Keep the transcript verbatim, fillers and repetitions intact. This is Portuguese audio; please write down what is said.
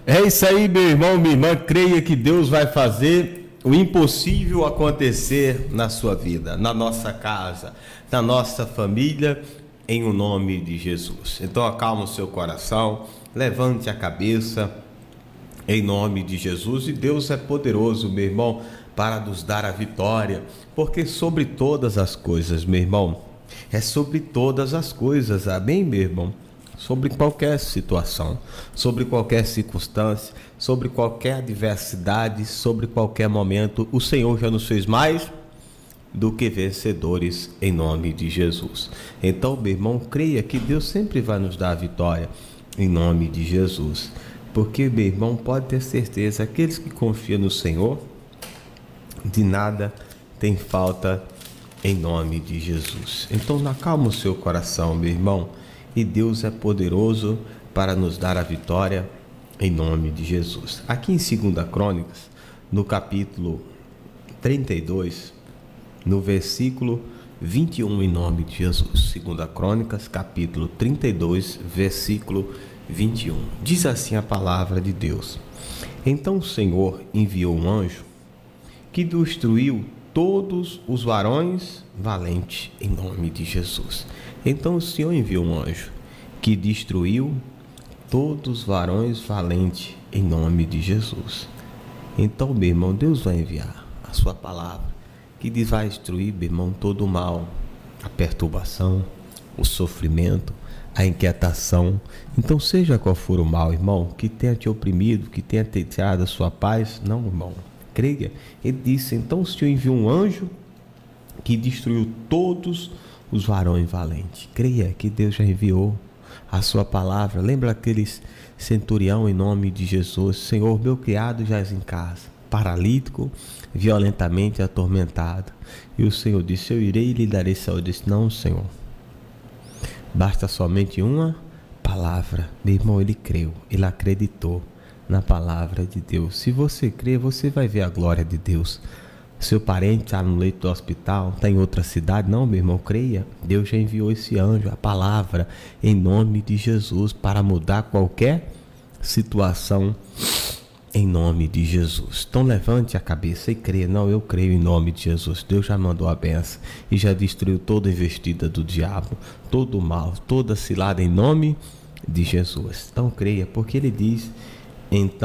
É isso aí, meu irmão, minha irmã. Creia que Deus vai fazer o impossível acontecer na sua vida, na nossa casa, na nossa família, em o nome de Jesus. Então acalma o seu coração, levante a cabeça, em nome de Jesus. E Deus é poderoso, meu irmão, para nos dar a vitória, porque sobre todas as coisas, meu irmão, é sobre todas as coisas, amém, meu irmão? Sobre qualquer situação, sobre qualquer circunstância, sobre qualquer adversidade, sobre qualquer momento, o Senhor já nos fez mais do que vencedores em nome de Jesus. Então, meu irmão, creia que Deus sempre vai nos dar a vitória em nome de Jesus. Porque, meu irmão, pode ter certeza, aqueles que confiam no Senhor, de nada tem falta em nome de Jesus. Então, acalma o seu coração, meu irmão, e Deus é poderoso para nos dar a vitória em nome de Jesus. Aqui em segunda Crônicas, no capítulo trinta e dois, no versículo vinte e um, em nome de Jesus. segunda Crônicas, capítulo trinta e dois, versículo vinte e um. Diz assim a palavra de Deus: Então o Senhor enviou um anjo que destruiu todos os varões valentes em nome de Jesus. Então o Senhor enviou um anjo que destruiu todos os varões valentes em nome de Jesus. Então, meu irmão, Deus vai enviar a sua palavra que diz, vai destruir, meu irmão, todo o mal, a perturbação, o sofrimento, a inquietação. Então, seja qual for o mal, irmão, que tenha te oprimido, que tenha tirado a sua paz, não, irmão, creia. Ele disse, então o Senhor enviou um anjo que destruiu todos os varões valentes. Creia que Deus já enviou a sua palavra. Lembra aqueles centurião em nome de Jesus: Senhor, meu criado jaz em casa, paralítico, violentamente atormentado. E o Senhor disse, eu irei e lhe darei saúde. Disse, não, Senhor, basta somente uma palavra. Meu irmão, ele creu, ele acreditou na palavra de Deus. Se você crê, você vai ver a glória de Deus. Seu parente está no leito do hospital, está em outra cidade. Não, meu irmão, creia. Deus já enviou esse anjo, a palavra, em nome de Jesus, para mudar qualquer situação, em nome de Jesus. Então levante a cabeça e creia. Não, eu creio em nome de Jesus. Deus já mandou a benção e já destruiu toda a investida do diabo, todo o mal, toda cilada em nome de Jesus. Então creia, porque ele diz, então